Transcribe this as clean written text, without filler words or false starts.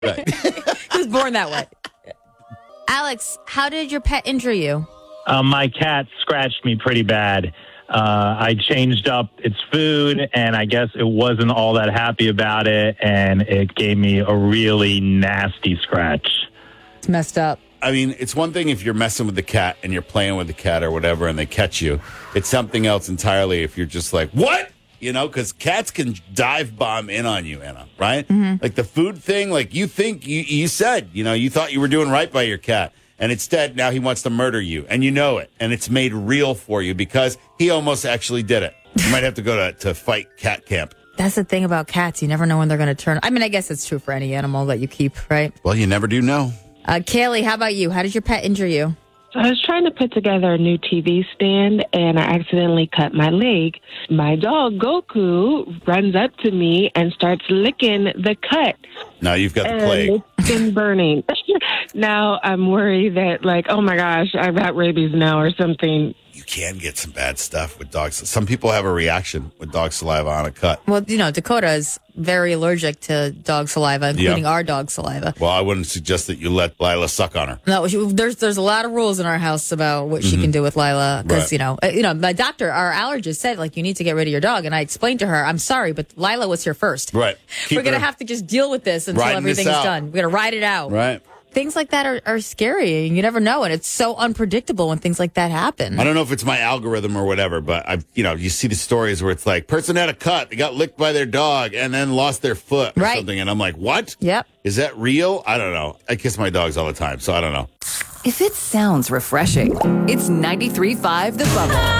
Right. He was born that way. Alex, how did your pet injure you? My cat scratched me pretty bad. I changed up its food, and I guess it wasn't all that happy about it, and it gave me a really nasty scratch. It's messed up. I mean, it's one thing if you're messing with the cat and you're playing with the cat or whatever and they catch you. It's something else entirely if you're just like, what? You know, because cats can dive bomb in on you, Anna, right? Mm-hmm. Like the food thing, like you think, you said, you thought you were doing right by your cat. And instead, now he wants to murder you. And you know it. And it's made real for you because he almost actually did it. You might have to go to fight cat camp. That's the thing about cats. You never know when they're going to turn. I mean, I guess it's true for any animal that you keep, right? Well, you never do know. Kaylee, how about you? How did your pet injure you? So I was trying to put together a new TV stand, and I accidentally cut my leg. My dog, Goku, runs up to me and starts licking the cut. Now you've got the plague. It's been burning. Now I'm worried that, oh my gosh, I've got rabies now or something. You can get some bad stuff with dogs. Some people have a reaction with dog saliva on a cut. Well, Dakota is very allergic to dog saliva, including our dog saliva. Well, I wouldn't suggest that you let Lila suck on her. No, there's a lot of rules in our house about what she can do with Lila because my doctor, our allergist said you need to get rid of your dog, and I explained to her, I'm sorry, but Lila was here first. Right. We're gonna have to just deal with this until everything's done. We're gonna ride it out. Right. Things like that are scary, and you never know, and it's so unpredictable when things like that happen. I don't know if it's my algorithm or whatever, but you see the stories where it's like, person had a cut, they got licked by their dog, and then lost their foot or something, and I'm like, what? Yep. Is that real? I don't know. I kiss my dogs all the time, so I don't know. If it sounds refreshing, it's 93.5 The Bubble.